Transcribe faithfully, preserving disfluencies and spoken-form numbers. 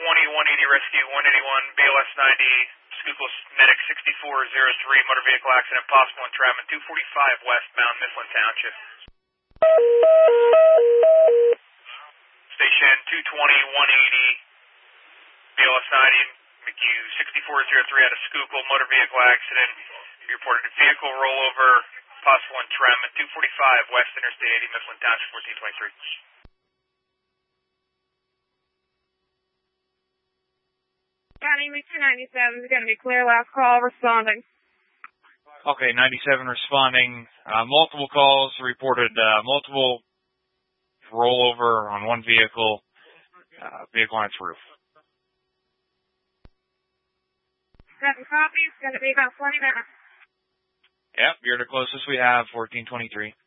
twenty, one eighty rescue, one eighty-one, B L S ninety, Schuylkill medic sixty-four oh three, motor vehicle accident, possible entrapment, two forty-five westbound Mifflin Township. Station two twenty, one eighty, B L S ninety, McHugh sixty-four oh three out of Schuylkill, motor vehicle accident. You reported a vehicle rollover, possible entrapment, two forty-five West Interstate eighty, Mifflin Township, fourteen twenty-three. County two ninety-seven is going to be clear. Last call responding. Okay, ninety-seven responding. Uh, multiple calls reported uh, multiple rollover on one vehicle, uh, vehicle on its roof. Seven copies. Going to be about twenty minutes. Yep, you're the closest we have, fourteen twenty-three.